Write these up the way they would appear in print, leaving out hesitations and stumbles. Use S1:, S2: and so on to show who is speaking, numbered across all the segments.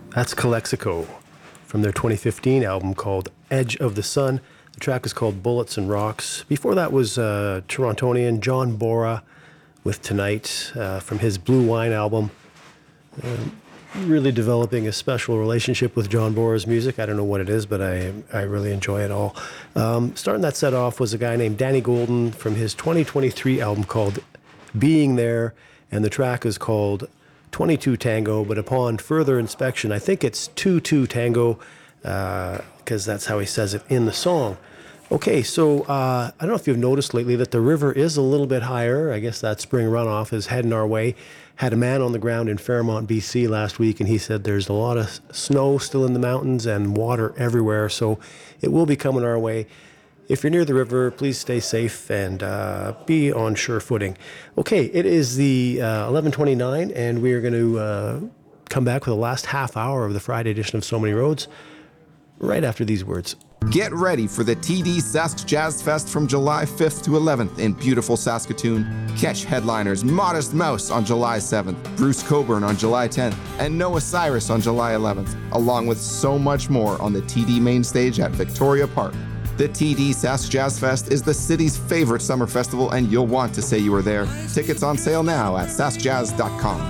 S1: That's Calexico from their 2015 album called Edge of the Sun. The track is called Bullets and Rocks. Before that was Torontonian John Bora with Tonight from his Blue Wine album. Really developing a special relationship with John Bora's music. I don't know what it is, but I really enjoy it all. Starting that set off was a guy named Danny Golden from his 2023 album called Being There, and the track is called 22 Tango, but upon further inspection, I think it's 22 Tango, because that's how he says it in the song. Okay, so I don't know if you've noticed lately that the river is a little bit higher. I guess that spring runoff is heading our way. Had a man on the ground in Fairmont, BC last week, and he said there's a lot of snow still in the mountains and water everywhere, so it will be coming our way. If you're near the river, please stay safe and be on sure footing. Okay, it is the 11:29, and we are going to come back with the last half hour of the Friday edition of So Many Roads right after these words.
S2: Get ready for the TD Sask Jazz Fest from July 5th to 11th in beautiful Saskatoon. Catch headliners Modest Mouse on July 7th, Bruce Coburn on July 10th, and Noah Cyrus on July 11th, along with so much more on the TD main stage at Victoria Park. The TD Sask Jazz Fest is the city's favorite summer festival, and you'll want to say you were there. Tickets on sale now at saskjazz.com.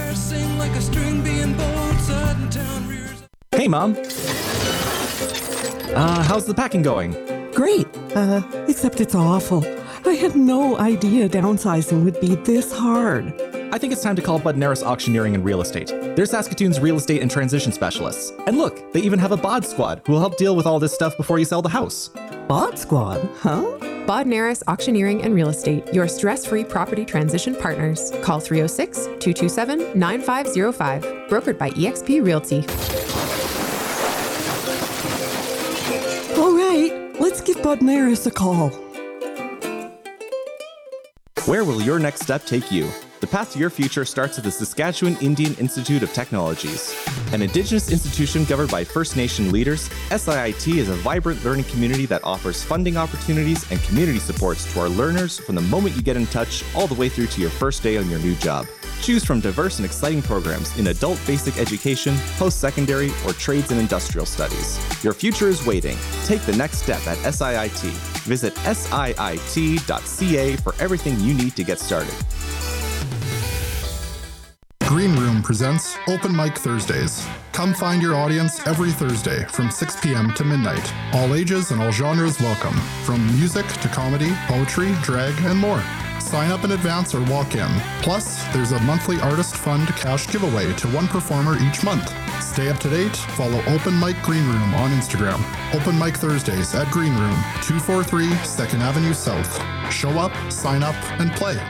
S3: Hey, Mom. How's the packing going?
S4: Great, except it's awful. I had no idea downsizing would be this hard.
S3: I think it's time to call Budnaris Auctioneering and Real Estate. They're Saskatoon's real estate and transition specialists. And look, they even have a bod squad who will help deal with all this stuff before you sell the house.
S4: Bod squad, huh?
S5: Bodnaris Auctioneering and Real Estate, your stress-free property transition partners. Call 306-227-9505. Brokered by eXp Realty.
S4: All right, let's give Budnaris a call.
S3: Where will your next step take you? The path to your future starts at the Saskatchewan Indian Institute of Technologies. An Indigenous institution governed by First Nation leaders, SIIT is a vibrant learning community that offers funding opportunities and community supports to our learners from the moment you get in touch all the way through to your first day on your new job. Choose from diverse and exciting programs in adult basic education, post-secondary, or trades and industrial studies. Your future is waiting. Take the next step at SIIT. Visit siit.ca for everything you need to get started.
S6: Green Room presents Open Mic Thursdays. Come find your audience every Thursday from 6 p.m. to midnight. All ages and all genres welcome, from music to comedy, poetry, drag, and more. Sign up in advance or walk in. Plus, there's a monthly artist fund cash giveaway to one performer each month. Stay up to date, follow Open Mic Green Room on Instagram. Open Mic Thursdays at Green Room, 243 2nd Avenue South. Show up, sign up, and play.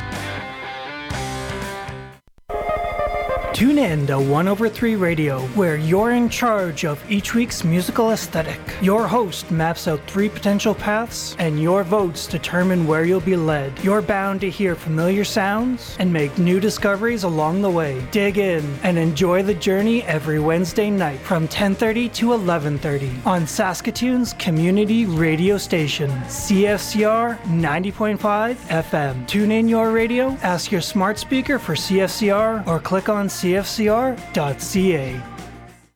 S7: Tune in to 1/3 Radio, where you're in charge of each week's musical aesthetic. Your host maps out 3 potential paths, and your votes determine where you'll be led. You're bound to hear familiar sounds and make new discoveries along the way. Dig in and enjoy the journey every Wednesday night from 10:30 to 11:30 on Saskatoon's community radio station, CFCR 90.5 FM. Tune in your radio, ask your smart speaker for CFCR, or click on CFCR.ca.